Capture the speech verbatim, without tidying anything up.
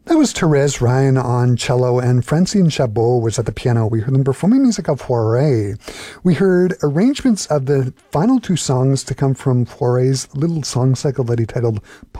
That was Therese Ryan on cello, and Francine Chabot was at the piano. We heard them performing music of Fauré. We heard arrangements of the final two songs to come from Fauré's little song cycle that he titled